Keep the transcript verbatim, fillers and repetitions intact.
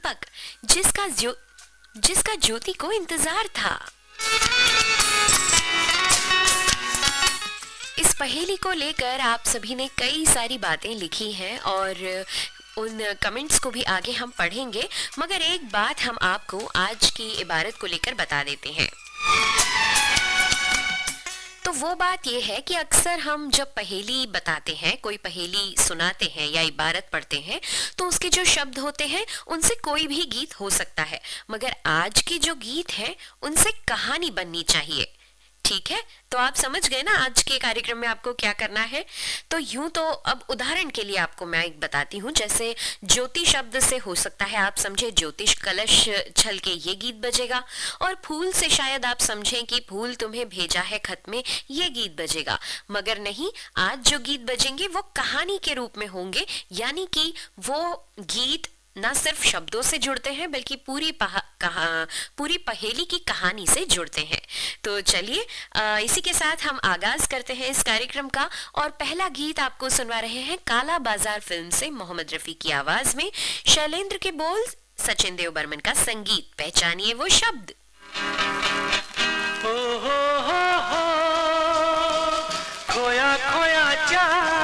दीपक, जिसका ज्यो जिसका ज्योति को इंतजार था। इस पहेली को लेकर आप सभी ने कई सारी बातें लिखी हैं और उन कमेंट्स को भी आगे हम पढ़ेंगे, मगर एक बात हम आपको आज की इबारत को लेकर बता देते हैं। तो वो बात यह है कि अक्सर हम जब पहेली बताते हैं, कोई पहेली सुनाते हैं या इबारत पढ़ते हैं, तो उसके जो शब्द होते हैं उनसे कोई भी गीत हो सकता है, मगर आज के जो गीत हैं उनसे कहानी बननी चाहिए। ठीक है, तो आप समझ गए ना आज के कार्यक्रम में आपको क्या करना है। तो यूं तो अब उदाहरण के लिए आपको मैं एक बताती हूँ, जैसे ज्योति शब्द से हो सकता है आप समझे ज्योतिष कलश छल के ये गीत बजेगा, और फूल से शायद आप समझें कि फूल तुम्हें भेजा है खत में ये गीत बजेगा। मगर नहीं, आज जो गीत बजेंगे वो कहानी के रूप में होंगे, यानी कि वो गीत ना सिर्फ शब्दों से जुड़ते हैं बल्कि पूरी पहा, कहा, पूरी पहेली की कहानी से जुड़ते हैं। तो चलिए इसी के साथ हम आगाज करते हैं इस कार्यक्रम का, और पहला गीत आपको सुनवा रहे हैं काला बाजार फिल्म से मोहम्मद रफी की आवाज में, शैलेंद्र के बोल, सचिन देव बर्मन का संगीत। पहचानिए वो शब्द। हो हो हो हो खोया खोया जा